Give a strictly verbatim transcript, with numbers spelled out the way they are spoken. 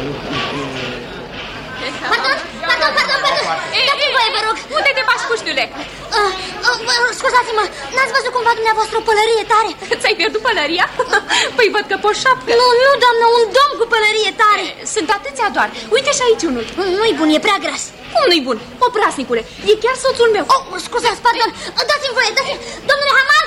Pardon, pardon, pardon, pardon. Dați-mi voie, vă rog. Unde te bași, puștiule? Uh, uh, Scuzați-mă, n-ați văzut cumva dumneavoastră o pălărie tare? Ți-ai pierdut pălăria? Păi văd că pe o șapcă. Nu, nu, doamnă, un domn cu pălărie tare. Sunt atâția doar. Uite și aici unul. Nu-i bun, e prea gras. Cum nu-i bun? Oprasnicule, e chiar soțul meu. Oh, scuzați, pardon. Dați-mi voie, dați-mi... Domnule Hamar!